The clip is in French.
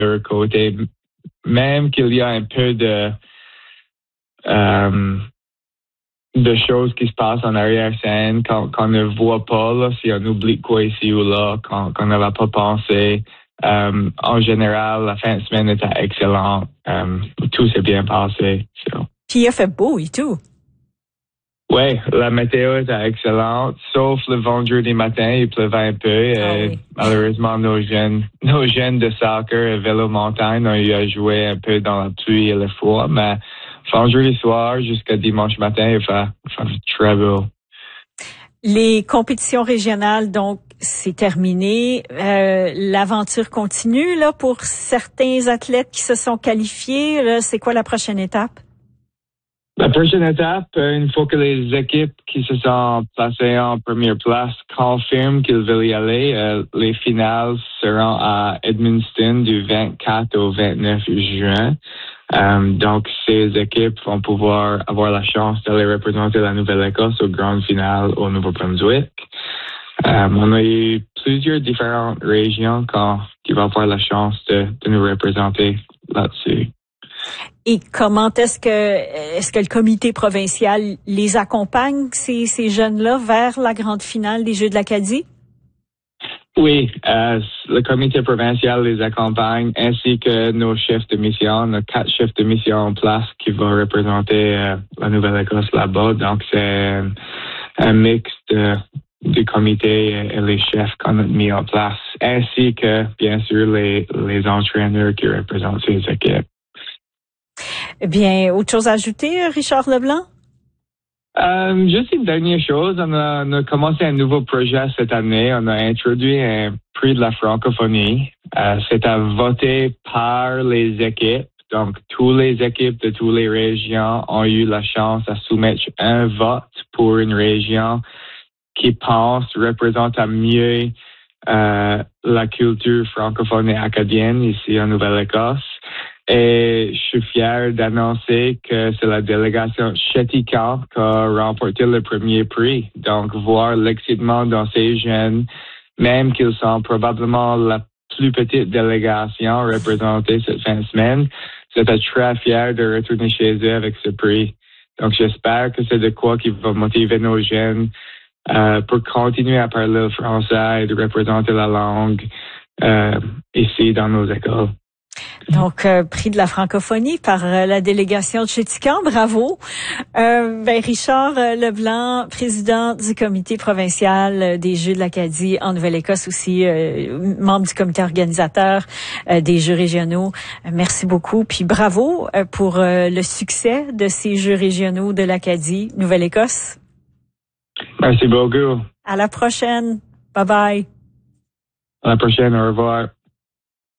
leur côté. Même qu'il y a un peu de choses qui se passent en arrière-scène qu'on ne voit pas, là, si on oublie quoi ici ou là, qu'on ne va pas penser. En général, la fin de semaine était excellente. Tout s'est bien passé. So. Puis il a fait beau et tout. Oui, la météo était excellente, sauf le vendredi matin, il pleuvait un peu. Oui. Malheureusement, nos jeunes de soccer et vélo montagne ont eu à jouer un peu dans la pluie et le froid, mais vendredi soir jusqu'à dimanche matin, il fait très beau. Les compétitions régionales, donc, c'est terminé. L'aventure continue là pour certains athlètes qui se sont qualifiés. Là, c'est quoi la prochaine étape? La prochaine étape, une fois que les équipes qui se sont placées en première place confirment qu'ils veulent y aller, les finales seront à Edmundston du 24 au 29 juin. Donc, ces équipes vont pouvoir avoir la chance d'aller représenter la Nouvelle-Écosse aux grandes finales au Nouveau-Brunswick. On a eu plusieurs différentes régions qui vont avoir la chance de nous représenter là-dessus. Et comment est-ce que le comité provincial les accompagne, ces jeunes-là, vers la grande finale des Jeux de l'Acadie? Oui, le comité provincial les accompagne, ainsi que nos chefs de mission. On a 4 chefs de mission en place qui vont représenter la Nouvelle-Écosse là-bas. Donc, c'est un mix du comité et les chefs qu'on a mis en place, ainsi que, bien sûr, les entraîneurs qui représentent ces équipes. Eh bien, autre chose à ajouter, Richard Leblanc? Juste une dernière chose, on a commencé un nouveau projet cette année. On a introduit un prix de la francophonie. C'est à voter par les équipes. Donc, toutes les équipes de toutes les régions ont eu la chance à soumettre un vote pour une région qui pense représente à mieux la culture francophone et acadienne ici en Nouvelle-Écosse. Et je suis fier d'annoncer que c'est la délégation Chéticamp qui a remporté le premier prix. Donc, voir l'excitement dans ces jeunes, même qu'ils sont probablement la plus petite délégation représentée cette fin de semaine, j'étais très fier de retourner chez eux avec ce prix. Donc, j'espère que c'est de quoi qui va motiver nos jeunes pour continuer à parler le français et de représenter la langue ici dans nos écoles. Donc, prix de la francophonie par la délégation de Chéticamp. Bravo. Richard Leblanc, président du comité provincial des Jeux de l'Acadie en Nouvelle-Écosse, aussi membre du comité organisateur des Jeux régionaux. Merci beaucoup. Puis bravo pour le succès de ces Jeux régionaux de l'Acadie Nouvelle-Écosse. Merci beaucoup. À la prochaine. Bye bye. À la prochaine. Au revoir.